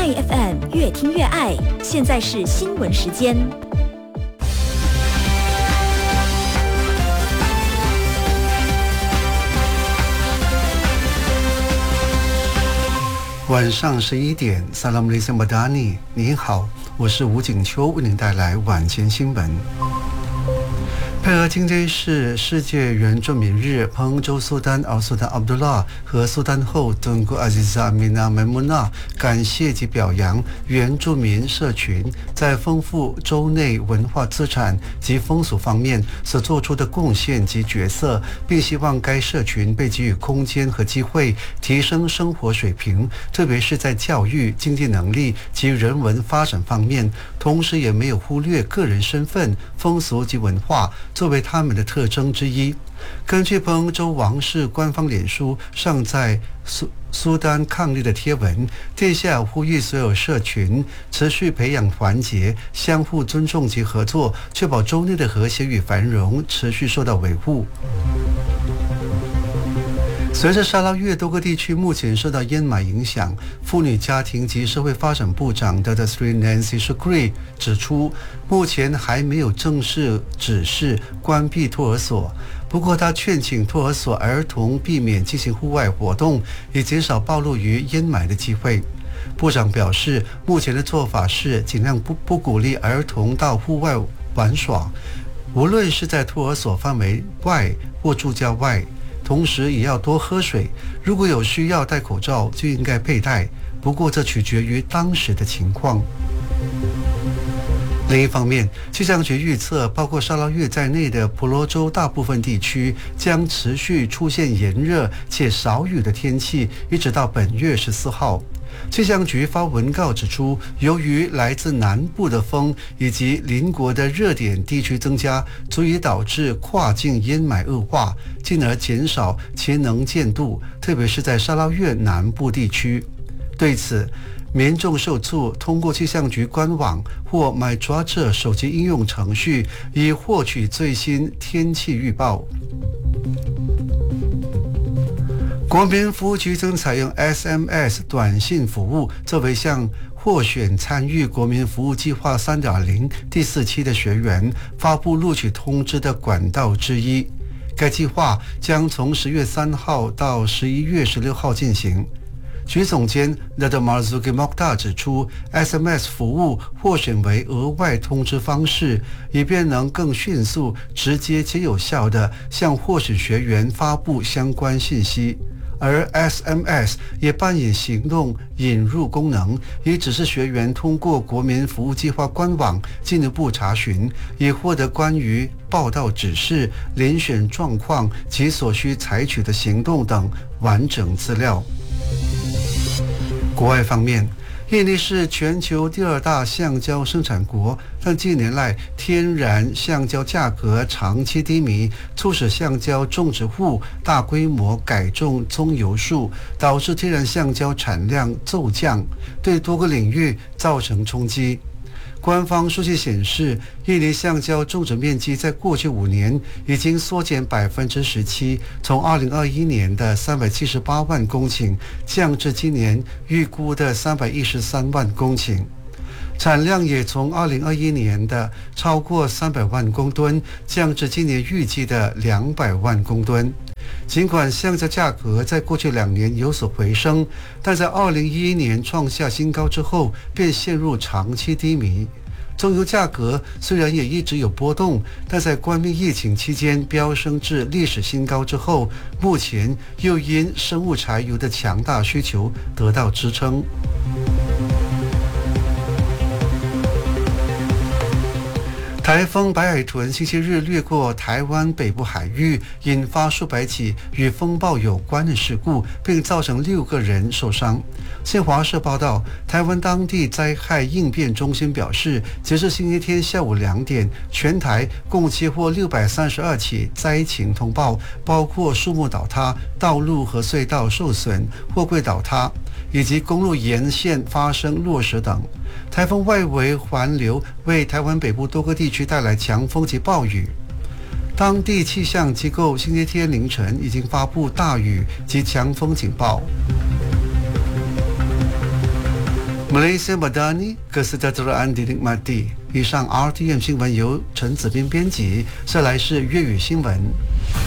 爱 FM 越听越爱，现在是新闻时间。 晚上11点 Salam Malaysia Madani， 你好，我是吴景秋，为您带来晚间新闻。配合今天是世界原住民日，彭州苏丹奥苏丹阿卜杜拉和苏丹后敦古阿兹萨米纳梅穆纳感谢及表扬原住民社群在丰富州内文化资产及风俗方面所做出的贡献及角色，并希望该社群被给予空间和机会提升生活水平，特别是在教育、经济能力及人文发展方面，同时也没有忽略个人身份、风俗及文化作为他们的特征之一。根据彭州王室官方脸书上在苏丹抗力的贴文，殿下呼吁所有社群持续培养团结、相互尊重及合作，确保州内的和谐与繁荣持续受到维护。随着沙捞越多个地区目前受到淹霾影响，妇女家庭及社会发展部长 Dr. Sri Nancy Shukri 指出，目前还没有正式指示关闭托儿所。不过他劝请托儿所儿童避免进行户外活动，以减少暴露于淹霾的机会。部长表示，目前的做法是尽量不鼓励儿童到户外玩耍，无论是在托儿所范围外或住家外，同时也要多喝水，如果有需要戴口罩就应该佩戴，不过这取决于当时的情况。另一方面，气象局预测，包括沙捞越在内的婆罗洲大部分地区将持续出现炎热且少雨的天气，一直到本月14号。气象局发文告指出，由于来自南部的风以及邻国的热点地区增加，足以导致跨境淹霾恶化，进而减少其能见度，特别是在沙捞越南部地区。对此，民众受促通过气象局官网或 MyDrater 手机应用程序，以获取最新天气预报。国民服务局将采用 SMS 短信服务作为向获选参与国民服务计划 3.0 第4期的学员发布录取通知的管道之一。该计划将从10月3号到11月16号进行。局总监 Dr. Marzuki Mokhtar 指出， SMS 服务获选为额外通知方式，以便能更迅速、直接且有效地向获选学员发布相关信息。而 SMS 也扮演行动引入功能，以指示学员通过国民服务计划官网进一步查询，以获得关于报到指示、遴选状况及所需采取的行动等完整资料。国外方面，印尼是全球第2大橡胶生产国，但近年来天然橡胶价格长期低迷，促使橡胶种植户大规模改种棕油树，导致天然橡胶产量骤降，对多个领域造成冲击。官方数据显示，印尼橡胶种植面积在过去5年已经缩减17%，从2021年的378万公顷降至今年预估的313万公顷。产量也从2021年的超过300万公吨降至今年预计的200万公吨。尽管橡胶价格在过去2年有所回升，但在2011年创下新高之后便陷入长期低迷。棕油价格虽然也一直有波动，但在冠病疫情期间飙升至历史新高之后，目前又因生物柴油的强大需求得到支撑。台风白海豚星期日掠过台湾北部海域，引发数百起与风暴有关的事故，并造成6个人受伤。新华社报道，台湾当地灾害应变中心表示，截至星期天下午2点，全台共接获632起灾情通报，包括树木倒塌、道路和隧道受损、货柜倒塌，以及公路沿线发生落石等。台风外围环流为台湾北部多个地区带来强风及暴雨。当地气象机构星期天凌晨已经发布大雨及强风警报。 Malaysia Madani Kesejahteraan Dinikmati。以上 RTM 新闻由陈子斌编辑，再来是粤语新闻。